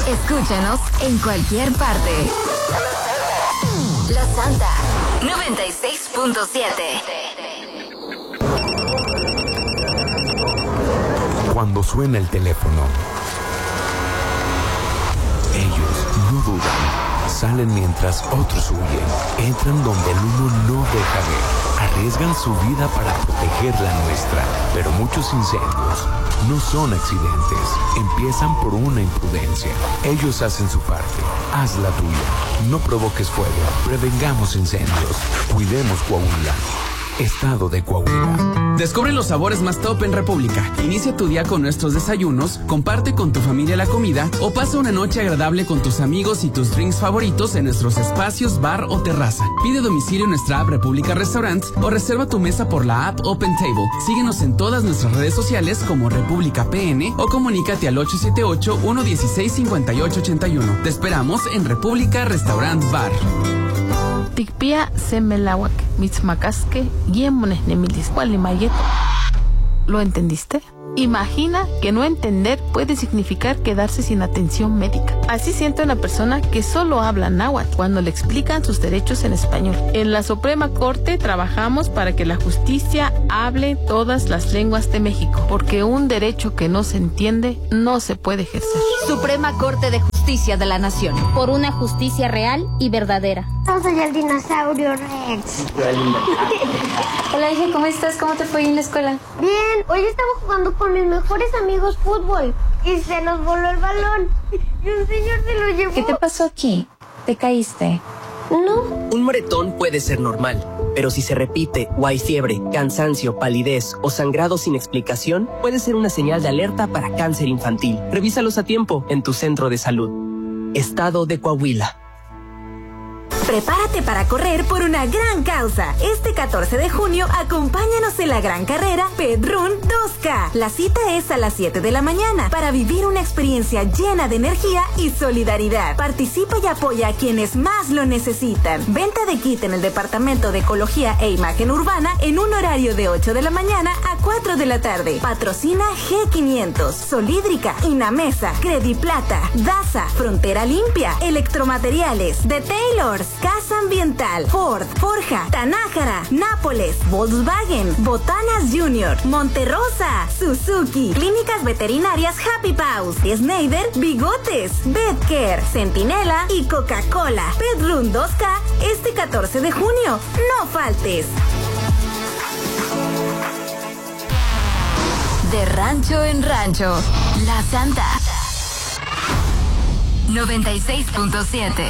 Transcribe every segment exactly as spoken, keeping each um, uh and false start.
Escúchanos en cualquier parte. La Santa noventa y seis punto siete. Cuando suena el teléfono, ellos no dudan, salen mientras otros huyen, entran donde el humo no deja ver, arriesgan su vida para proteger la nuestra, pero muchos incendios no son accidentes, empiezan por una imprudencia. Ellos hacen su parte, haz la tuya. No provoques fuego, prevengamos incendios, cuidemos Coahuila. Estado de Coahuila. Descubre los sabores más top en República. Inicia tu día con nuestros desayunos, comparte con tu familia la comida o pasa una noche agradable con tus amigos y tus drinks favoritos en nuestros espacios bar o terraza. Pide domicilio en nuestra app República Restaurants o reserva tu mesa por la app Open Table. Síguenos en todas nuestras redes sociales como República P N o comunícate al ocho siete ocho, uno uno seis, cinco ocho ocho uno. Te esperamos en República Restaurant Bar. Tikpia semelawak, mitzmacasque, yemones nemilis, gualimayeto. ¿Lo entendiste? Imagina que no entender puede significar quedarse sin atención médica. Así siente una persona que solo habla náhuatl cuando le explican sus derechos en español. En la Suprema Corte trabajamos para que la justicia hable todas las lenguas de México, porque un derecho que no se entiende no se puede ejercer. Suprema Corte de Justicia de la Nación. Por una justicia real y verdadera. Yo soy el dinosaurio Rex. Hola, hija, ¿cómo estás? ¿Cómo te fue en la escuela? Bien, hoy estaba jugando con mis mejores amigos fútbol y se nos voló el balón y un señor se lo llevó. ¿Qué te pasó aquí? ¿Te caíste? No. Un moretón puede ser normal, pero si se repite o hay fiebre, cansancio, palidez o sangrado sin explicación, puede ser una señal de alerta para cáncer infantil. Revísalos a tiempo en tu centro de salud. Estado de Coahuila. Prepárate para correr por una gran causa. Este catorce de junio, acompáñanos en la gran carrera Pedrún dos K. La cita es a las siete de la mañana para vivir una experiencia llena de energía y solidaridad. Participa y apoya a quienes más lo necesitan. Venta de kit en el Departamento de Ecología e Imagen Urbana en un horario de ocho de la mañana a cuatro de la tarde. Patrocina G quinientos, Solídrica, Inamesa, Crediplata, Daza, Frontera Limpia, Electromateriales, The Taylors, Casa Ambiental, Ford, Forja, Tanájara, Nápoles, Volkswagen, Botanas Junior, Monterrosa, Suzuki, Clínicas Veterinarias Happy Paws, Schneider, Bigotes, Betcare, Centinela y Coca-Cola. Pedrún dos K este catorce de junio. No faltes. De rancho en rancho, La Santa noventa y seis punto siete.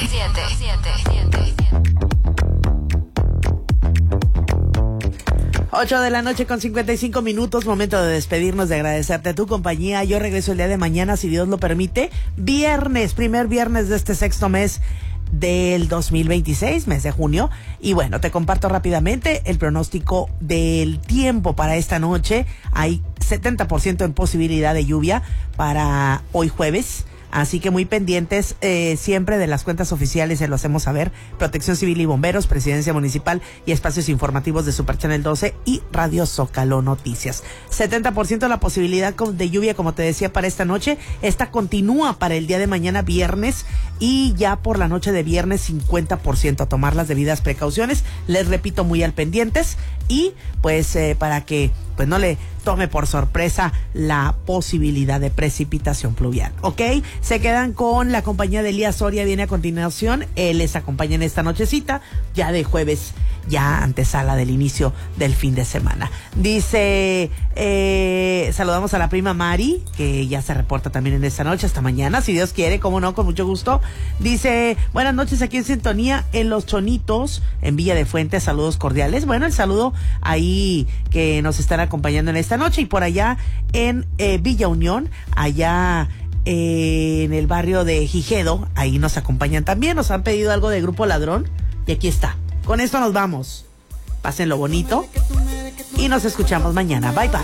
ocho de la noche con cincuenta y cinco minutos, momento de despedirnos, de agradecerte tu compañía. Yo regreso el día de mañana, si Dios lo permite, viernes, primer viernes de este sexto mes del dos mil veintiséis, mes de junio. Y bueno, te comparto rápidamente el pronóstico del tiempo para esta noche. Hay setenta por ciento en posibilidad de lluvia para hoy jueves. Así que muy pendientes eh, siempre de las cuentas oficiales, se lo hacemos saber. Protección Civil y Bomberos, Presidencia Municipal y espacios informativos de Super Channel doce y Radio Zócalo Noticias. setenta por ciento la posibilidad de lluvia, como te decía, para esta noche. Esta continúa para el día de mañana viernes y ya por la noche de viernes cincuenta por ciento. A tomar las debidas precauciones. Les repito, muy al pendientes y pues eh, para que pues no le tome por sorpresa la posibilidad de precipitación pluvial, ¿ok? Se quedan con la compañía de Elías Soria, viene a continuación, él les acompaña en esta nochecita, ya de jueves, ya antesala del inicio del fin de semana. Dice, eh, saludamos a la prima Mari, que ya se reporta también en esta noche, hasta mañana, si Dios quiere, cómo no, con mucho gusto. Dice, buenas noches aquí en sintonía, en Los Chonitos, en Villa de Fuentes, saludos cordiales. Bueno, el saludo ahí que nos están acompañando en esta noche y por allá en eh, Villa Unión, allá eh, en el barrio de Gijedo, ahí nos acompañan también, nos han pedido algo de Grupo Ladrón y aquí está. Con esto nos vamos. Pásenlo bonito y nos escuchamos mañana. Bye bye.